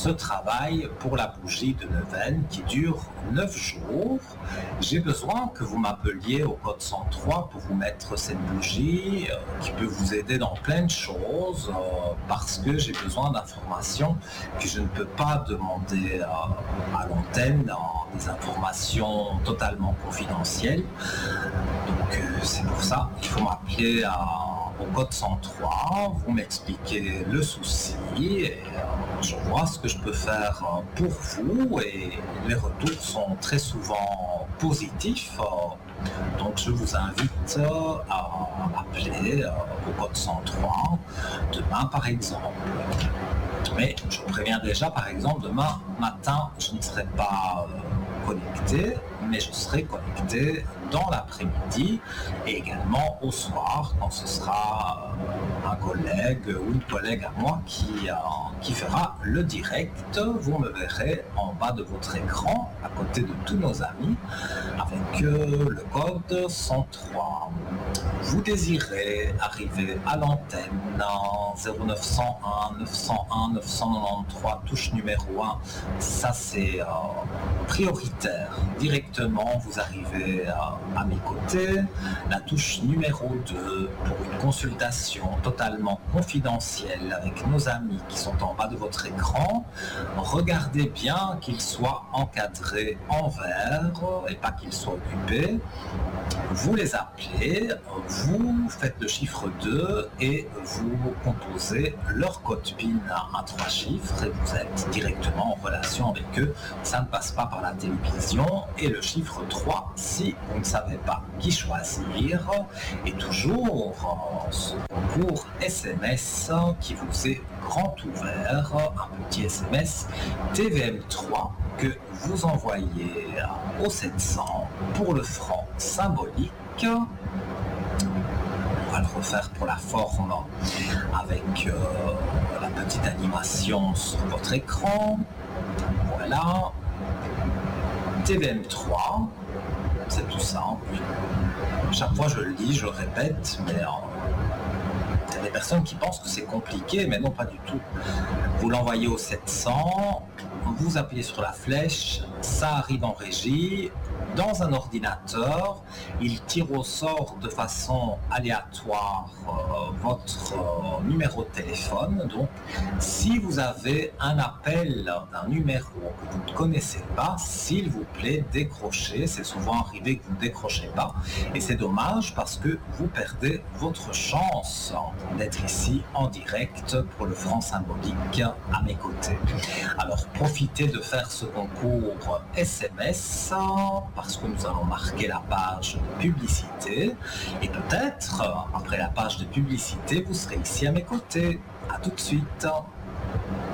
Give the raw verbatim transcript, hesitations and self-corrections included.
ce travail pour la bougie de neuvaine qui dure neuf jours. J'ai besoin que vous m'appeliez au code cent trois pour vous mettre cette bougie euh, qui peut vous aider dans plein de choses euh, parce que j'ai besoin d'informations que je ne peux pas demander euh, à l'antenne, dans des informations totalement confidentielles. Donc euh, c'est pour ça qu'il faut m'appeler à au code cent trois, vous m'expliquez le souci et euh, je vois ce que je peux faire euh, pour vous et les retours sont très souvent positifs. Euh, donc je vous invite euh, à appeler euh, au code cent trois demain par exemple. Mais je vous préviens déjà, par exemple, demain matin, je ne serai pas euh, connecté, mais je serai connecté dans l'après-midi et également au soir, quand ce sera euh, un collègue ou une collègue à moi qui, euh, qui fera le direct. Vous me verrez en bas de votre écran, à côté de tous nos amis, avec euh, le code cent trois. Vous désirez arriver à l'antenne en zéro neuf cent un neuf cent un neuf cent quatre-vingt-treize, touche numéro un, ça c'est euh, prioritaire. Directement, vous arrivez euh, à mes côtés. La touche numéro deux pour une consultation totalement confidentielle avec nos amis qui sont en bas de votre écran. Regardez bien qu'il soit encadré en vert et pas qu'il soit occupé. Vous les appelez, vous faites le chiffre deux et vous composez leur code P I N à trois chiffres et vous êtes directement en relation avec eux. Ça ne passe pas par la télévision. Et le chiffre trois, si vous ne savez pas qui choisir, est toujours ce concours S M S qui vous est grand ouvert, un petit S M S T V M trois que vous envoyez au sept cents pour le franc symbolique. On va le refaire pour la forme avec euh, la petite animation sur votre écran. Voilà. T V M trois, c'est tout simple. Chaque fois je le dis, je le répète, mais euh, il y a des personnes qui pensent que c'est compliqué, mais non, pas du tout. Vous l'envoyez au sept cents, vous appuyez sur la flèche, ça arrive en régie. Dans un ordinateur, il tire au sort de façon aléatoire euh, votre euh, numéro de téléphone. Donc, si vous avez un appel d'un numéro que vous ne connaissez pas, s'il vous plaît, décrochez. C'est souvent arrivé que vous ne décrochez pas. Et c'est dommage parce que vous perdez votre chance d'être ici en direct pour le franc symbolique à mes côtés. Alors, profitez de faire ce concours S M S parce que nous allons marquer la page de publicité et peut-être, après la page de publicité, vous serez ici à mes côtés. À tout de suite.